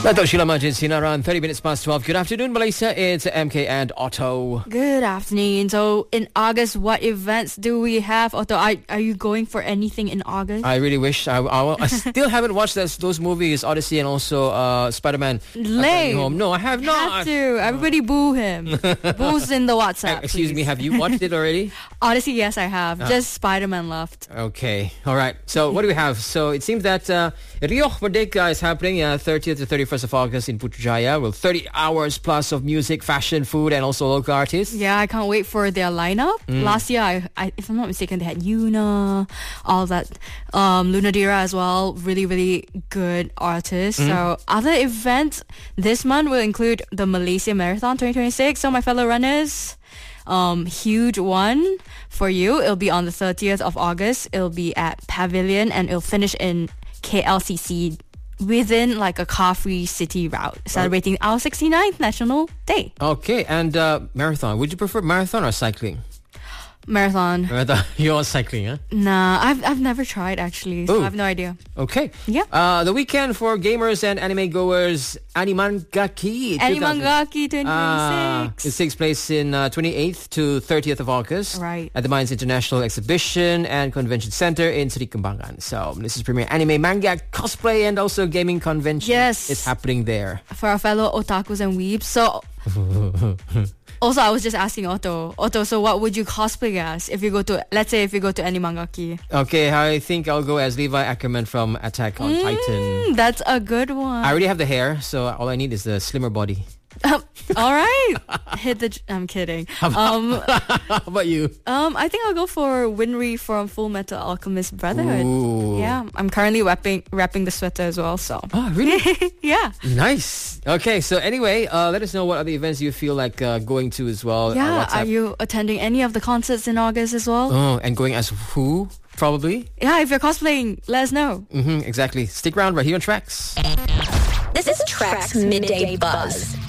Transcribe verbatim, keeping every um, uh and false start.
Dato' Sheila Majid, Sina, around thirty minutes past twelve. Good afternoon, Malaysia. It's M K and Otto. Good afternoon. So in August, what events do we have? Otto, are, are you going for anything in August? I really wish. I, I, I still haven't watched those, those movies, Odyssey and also uh, Spider-Man. Lame. Home. No, I have not. Have to. Everybody boo him. Boo's in the WhatsApp. Excuse please. me, have you watched it already? Odyssey, yes, I have. Ah. Just Spider-Man left. Okay. All right. So what do we have? So it seems that uh, Rio Merdeka is happening uh, thirtieth to thirty-first of August in Putrajaya with thirty hours plus of music, fashion, food, and also local artists. Yeah, I can't wait for their lineup. Mm. Last year, I, I, if I'm not mistaken, they had Yuna, all that, um, Lunadira as well. Really, really good artists. Mm. So other events this month will include the Malaysia Marathon twenty twenty-six. So my fellow runners, um, huge one for you. It'll be on the thirtieth of August. It'll be at Pavilion and it'll finish in K L C C within like a car-free city route, celebrating our sixty-ninth National Day. Okay. And uh, marathon. Would you prefer marathon or cycling? Marathon. Marathon. You're cycling, huh? Nah, I've I've never tried actually, so Ooh. I have no idea. Okay. Yeah. Uh, the weekend for gamers and anime goers, Animangaki. Animangaki twenty Uh, twenty-six. it takes place in uh, twenty-eighth to thirtieth of August. Right. At the Mines International Exhibition and Convention Center in Seri Kembangan. So this is premier anime, manga, cosplay, and also gaming convention. Yes. It's happening there. For our fellow otakus and weebs. So also, I was just asking Otto. Otto, so what would you cosplay as if you go to, let's say if you go to Animangaki? Okay, I think I'll go as Levi Ackerman from Attack on Titan. Mm, that's a good one. I already have the hair, so all I need is the slimmer body. Um, all right. Hit the... I'm kidding. Um, How about you? um, I think I'll go for Winry from Full Metal Alchemist Brotherhood. Ooh. Yeah, I'm currently wrapping wrapping the sweater as well, so... Oh, really? Yeah. Nice. Okay, so anyway, uh, let us know what other events you feel like uh, going to as well. Yeah, Uh, WhatsApp. are you attending any of the concerts in August as well? Oh, and going as who? Probably. Yeah, if you're cosplaying, let us know. Mm-hmm, exactly. Stick around right here on Tracks. This is Trax Midday Buzz.